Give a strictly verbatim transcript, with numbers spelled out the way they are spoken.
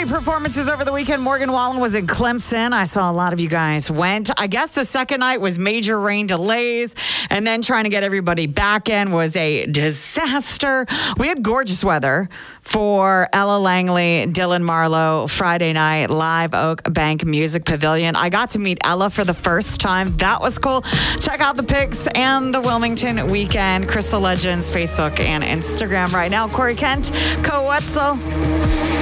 great performances over the weekend. Morgan Wallen was in Clemson. I saw a lot of you guys went. I guess the second night was major rain delays, and then trying to get everybody back in was a disaster. We had gorgeous weather for Ella Langley, Dylan Marlowe, Friday night, Live Oak Bank Music Pavilion. I got to meet Ella for the first time. That was cool. Check out the pics and the Wilmington weekend. Crystal Legends, Facebook and Instagram right now. Corey Kent, Co-Wetzel.